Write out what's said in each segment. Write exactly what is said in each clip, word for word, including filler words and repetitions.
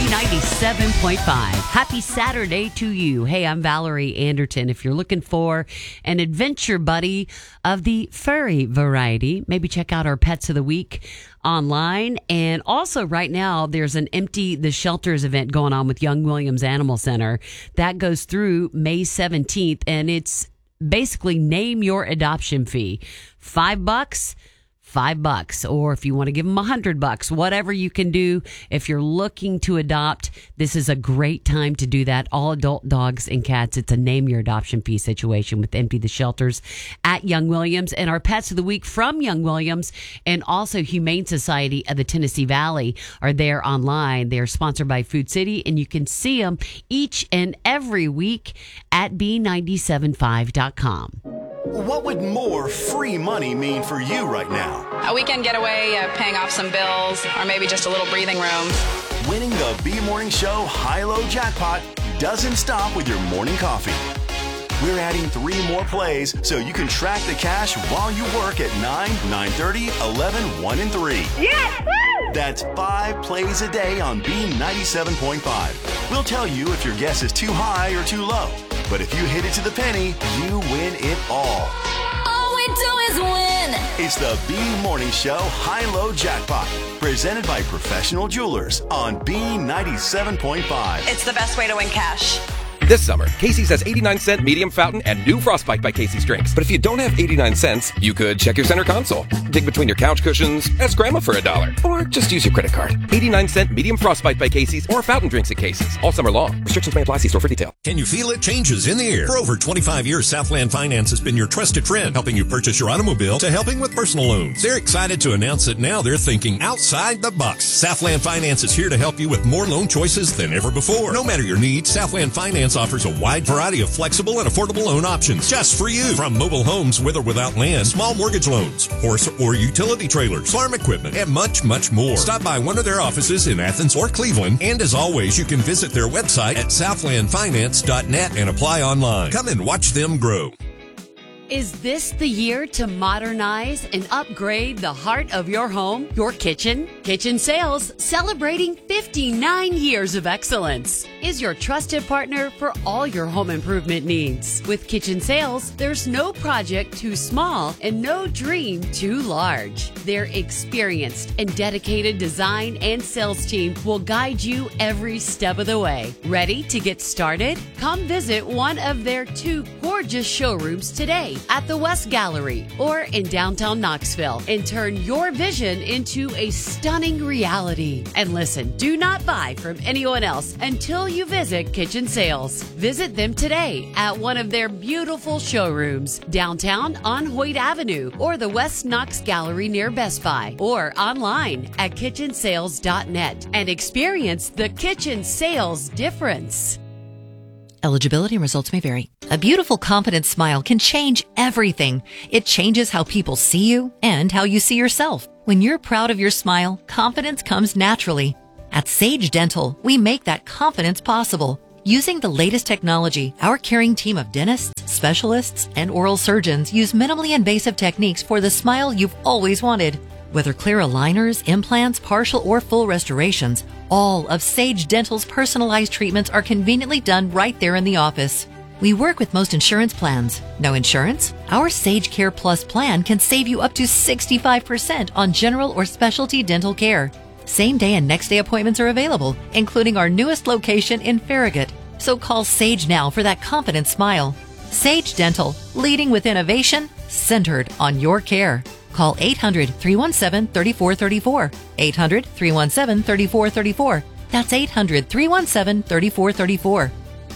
ninety-seven point five. Happy Saturday to you. Hey, I'm Valerie Anderton. If you're looking for an adventure buddy of the furry variety, maybe check out our Pets of the Week online. And also right now, there's an Empty the Shelters event going on with Young Williams Animal Center. That goes through May seventeenth, and it's basically name your adoption fee. Five bucks. Five bucks, or if you want to give them a hundred bucks, whatever you can do. If you're looking to adopt, this is a great time to do that. All adult dogs and cats. It's a name your adoption fee situation with Empty the Shelters at Young Williams. And our Pets of the Week from Young Williams and also Humane Society of the Tennessee Valley are there online. They're sponsored by Food City, and you can see them each and every week at B nine seven five dot com. What would more free money mean for you right now? A weekend getaway, uh, paying off some bills, or maybe just a little breathing room. Winning the B Morning Show High-Low Jackpot doesn't stop with your morning coffee. We're adding three more plays so you can track the cash while you work at nine, nine thirty, eleven, one, and three. Yes! Woo! That's five plays a day on B ninety-seven point five. We'll tell you if your guess is too high or too low. But if you hit it to the penny, you win it all. All we do is win. It's the B Morning Show High-Low Jackpot, presented by Professional Jewelers on B ninety-seven point five. It's the best way to win cash. This summer, Casey's has eighty-nine cent medium fountain and new Frostbite by Casey's drinks. But if you don't have eighty-nine cents, you could check your center console, dig between your couch cushions, ask Grandma for a dollar, or just use your credit card. eighty-nine cent medium Frostbite by Casey's or fountain drinks at Casey's all summer long. Restrictions may apply. See store for detail. Can you feel it? Changes in the air. For over twenty-five years, Southland Finance has been your trusted friend, helping you purchase your automobile to helping with personal loans. They're excited to announce that now they're thinking outside the box. Southland Finance is here to help you with more loan choices than ever before. No matter your needs, Southland Finance offers a wide variety of flexible and affordable loan options just for you. From mobile homes with or without land, small mortgage loans, horse or utility trailers, farm equipment, and much, much more. Stop by one of their offices in Athens or Cleveland, and as always, you can visit their website at southland finance dot net and apply online. Come and watch them grow. Is this the year to modernize and upgrade the heart of your home, your kitchen? Kitchen Sales, celebrating fifty-nine years of excellence, is your trusted partner for all your home improvement needs. With Kitchen Sales, there's no project too small and no dream too large. Their experienced and dedicated design and sales team will guide you every step of the way. Ready to get started? Come visit one of their two gorgeous showrooms today at the West Gallery or in downtown Knoxville and turn your vision into a stunning reality. And listen, do not buy from anyone else until you visit Kitchen Sales. Visit them today at one of their beautiful showrooms downtown on Hoyt Avenue or the West Knox Gallery near Best Buy or online at kitchen sales dot net and experience the Kitchen Sales difference. Eligibility and results may vary. A beautiful, confident smile can change everything. It changes how people see you and how you see yourself. When you're proud of your smile, confidence comes naturally. At Sage Dental, we make that confidence possible. Using the latest technology, our caring team of dentists, specialists, and oral surgeons use minimally invasive techniques for the smile you've always wanted. Whether clear aligners, implants, partial or full restorations, all of Sage Dental's personalized treatments are conveniently done right there in the office. We work with most insurance plans. No insurance? Our Sage Care Plus plan can save you up to sixty-five percent on general or specialty dental care. Same day and next day appointments are available, including our newest location in Farragut. So call Sage now for that confident smile. Sage Dental, leading with innovation, centered on your care. Call eight hundred, three one seven, three four three four. eight hundred, three one seven, three four three four. That's eight hundred, three one seven, three four three four.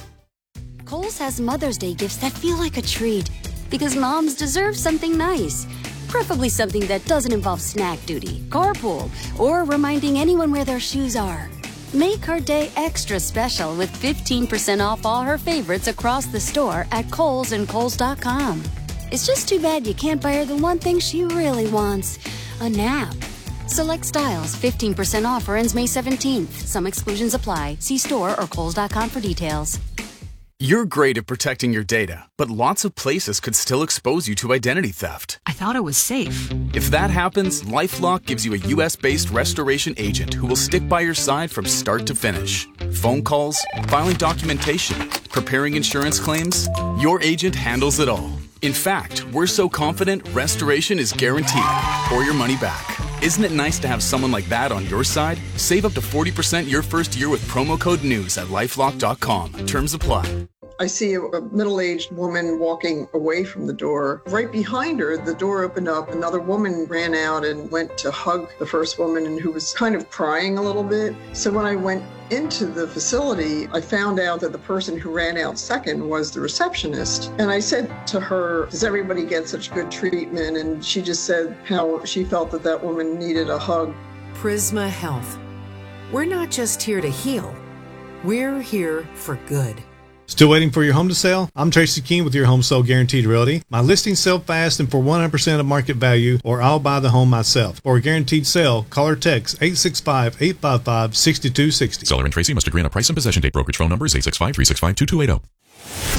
Kohl's has Mother's Day gifts that feel like a treat because moms deserve something nice. Preferably something that doesn't involve snack duty, carpool, or reminding anyone where their shoes are. Make her day extra special with fifteen percent off all her favorites across the store at Kohl's and Kohl's dot com. It's just too bad you can't buy her the one thing she really wants, a nap. Select styles, fifteen percent offer ends May seventeenth. Some exclusions apply. See store or Kohl's dot com for details. You're great at protecting your data, but lots of places could still expose you to identity theft. I thought it was safe. If that happens, LifeLock gives you a U S-based restoration agent who will stick by your side from start to finish. Phone calls, filing documentation, preparing insurance claims, your agent handles it all. In fact, we're so confident restoration is guaranteed or your money back. Isn't it nice to have someone like that on your side? Save up to forty percent your first year with promo code NEWS at lifelock dot com. Terms apply. I see a, a middle-aged woman walking away from the door. Right behind her, the door opened up. Another woman ran out and went to hug the first woman, and who was kind of crying a little bit. So when I went into the facility, I found out that the person who ran out second was the receptionist. And I said to her, does everybody get such good treatment? And she just said how she felt that that woman needed a hug. Prisma Health. We're not just here to heal. We're here for good. Still waiting for your home to sell? I'm Tracy Keene with your Home Sold Guaranteed Realty. My listings sell fast and for one hundred percent of market value, or I'll buy the home myself. For a guaranteed sale, call or text eight six five, eight five five, six two six zero. Seller and Tracy must agree on a price and possession date. Brokerage phone number is eight six five, three six five, two two eight zero.